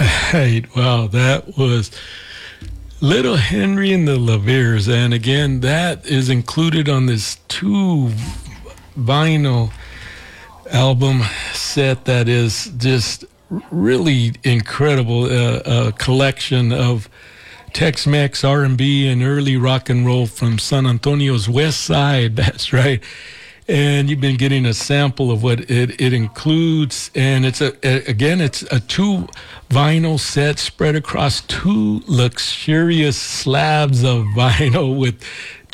Right. Wow, that was Little Henry and the Laviers. And again, that is included on this two vinyl album set that is just really incredible. A collection of Tex-Mex, R&B, and early rock and roll from San Antonio's West Side. That's right. And you've been getting a sample of what it includes. And it's it's a two vinyl set spread across two luxurious slabs of vinyl with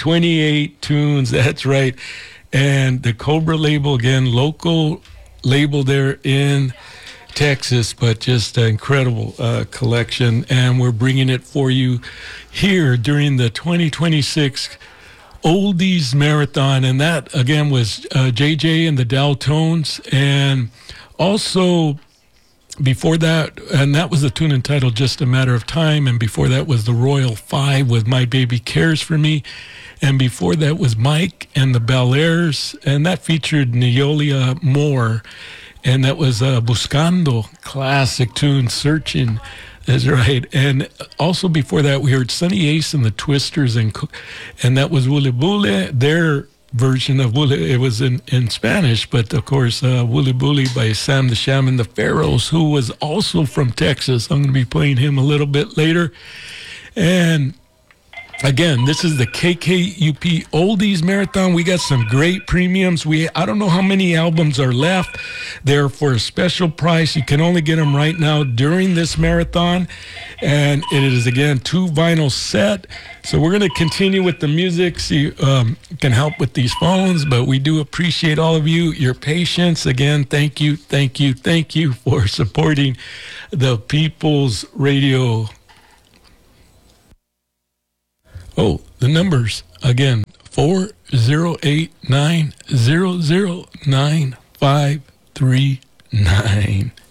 28 tunes. That's right. And the Cobra label, again, local label there in Texas, but just an incredible collection. And we're bringing it for you here during the 2026 Oldies Marathon. And that, again, was JJ and the Daltones. And also before that, and that was the tune entitled Just a Matter of Time. And before that was the Royal Five with My Baby Cares for Me. And before that was Mike and the Bel Airs. And that featured Neolia Moore. And that was Buscando, classic tune, Searching. That's right. And also before that, we heard Sonny Ace and the Twisters, and that was Wule Bule, their version of Wule. It was in Spanish, but of course, Wule Bule by Sam the Sham and the Pharaohs, who was also from Texas. I'm going to be playing him a little bit later. And again, this is the KKUP Oldies Marathon. We got some great premiums. I don't know how many albums are left. They're for a special price. You can only get them right now during this marathon. And it is, again, two vinyl set. So we're going to continue with the music so you can help with these phones. But we do appreciate all of you, your patience. Again, thank you for supporting the People's Radio. Oh, the numbers, again, 408-900-9539.